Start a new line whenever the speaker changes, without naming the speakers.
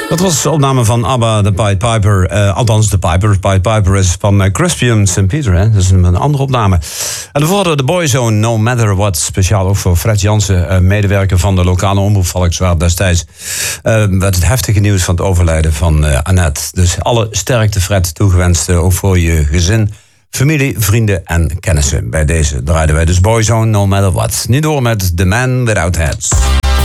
Dat was de opname van ABBA, de Pied Piper. Althans, de Piper. Pied Piper is van Crispian St. Peter. Hè? Dat is een andere opname. En daarvoor hadden de Boyzone, No Matter What. Speciaal ook voor Fred Jansen, medewerker van de lokale omroep Valkswaard destijds. Met het heftige nieuws van het overlijden van Annette. Dus alle sterkte, Fred, toegewenst. Ook voor je gezin, familie, vrienden en kennissen. Bij deze draaiden wij dus Boyzone, No Matter What. Nu door met The Man Without Hats.